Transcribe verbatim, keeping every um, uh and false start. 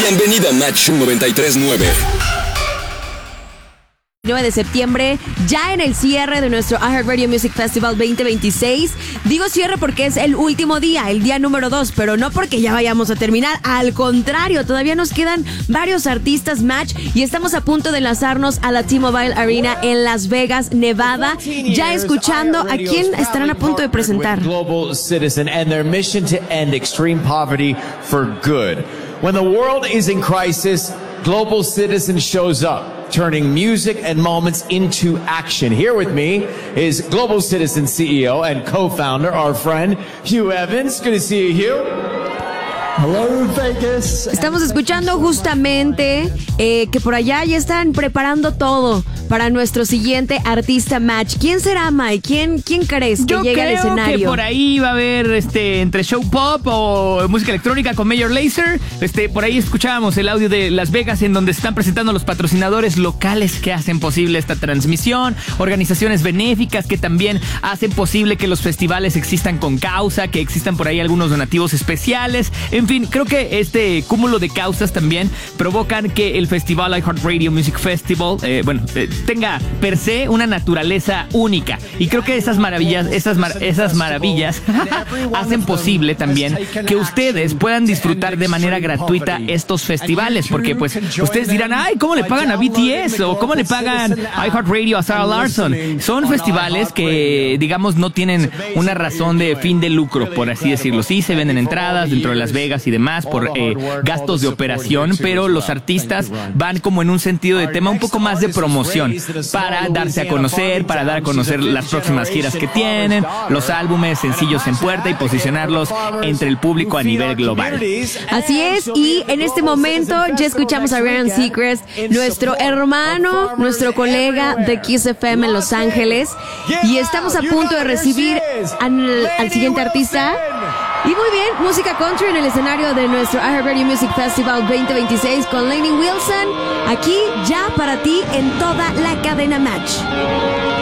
Bienvenida a Match noventa y tres nueve. nueve de septiembre, ya en el cierre de nuestro iHeartRadio Music Festival veinte veintiséis. Digo cierre porque es el último día, el día número dos, pero no porque ya vayamos a terminar. Al contrario, todavía nos quedan varios artistas Match y estamos a punto de enlazarnos a la T-Mobile Arena en Las Vegas, Nevada. Ya escuchando a quién estarán a punto de presentar. Global Citizen and their mission to end extreme poverty for good. When the world is in crisis, Global Citizen shows up, turning music and moments into action. Here with me is Global Citizen C E O and co-founder, our friend Hugh Evans. Good to see you, Hugh. Hello, Vegas. Estamos escuchando justamente eh, que por allá ya están preparando todo para nuestro siguiente artista Match. ¿Quién será, Mike? ¿Quién, quién crees que Yo llegue al creo escenario? que por ahí va a haber este entre show pop o música electrónica con Major Lazer. Este, por ahí escuchábamos el audio de Las Vegas en donde se están presentando los patrocinadores locales que hacen posible esta transmisión, organizaciones benéficas que también hacen posible que los festivales existan con causa, que existan por ahí algunos donativos especiales. En fin, creo que este cúmulo de causas también provocan que el festival iHeartRadio Music Festival, eh, bueno, eh, tenga per se una naturaleza única. Y creo que esas maravillas, esas, mar esas maravillas hacen posible también que ustedes puedan disfrutar de manera gratuita estos festivales. Porque pues ustedes dirán, ay, ¿cómo le pagan a B T S? O ¿cómo le pagan a iHeartRadio a Sarah Larson? Son festivales que, digamos, no tienen una razón de fin de lucro, por así decirlo. Sí, se venden entradas dentro de Las Vegas y demás por eh, gastos de operación, pero los artistas van como en un sentido de tema un poco más de promoción, para darse a conocer, para dar a conocer las próximas giras que tienen, los álbumes, sencillos en puerta y posicionarlos entre el público a nivel global. Así es, y en este momento ya escuchamos a Ryan Seacrest, nuestro hermano, nuestro colega de Kiss F M en Los Ángeles, y estamos a punto de recibir al, al siguiente artista. Y muy bien, música country en el escenario de nuestro iHeartRadio Music Festival veinte veintiséis con Lainey Wilson, aquí ya para ti en toda la cadena Match.